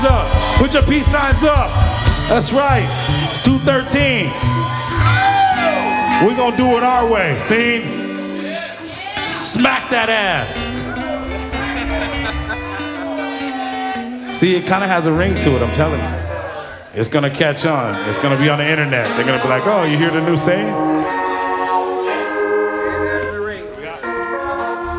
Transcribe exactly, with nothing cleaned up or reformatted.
up. Put your peace signs up. That's right. two thirteen. We're gonna do it our way. See? Smack that ass. See, it kind of has a ring to it, I'm telling you. It's gonna catch on. It's gonna be on the internet. They're gonna be like, oh, you hear the new saying?